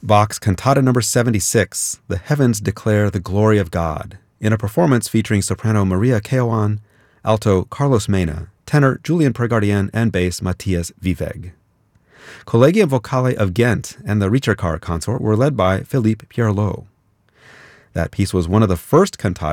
Bach's Cantata No. 76, The Heavens Declare the Glory of God, in a performance featuring soprano Maria Keown, alto Carlos Mena, tenor Julian Pregardien, and bass Matthias Viveg. Collegium Vocale of Ghent and the Ricercar consort were led by Philippe Pierlot. That piece was one of the first cantatas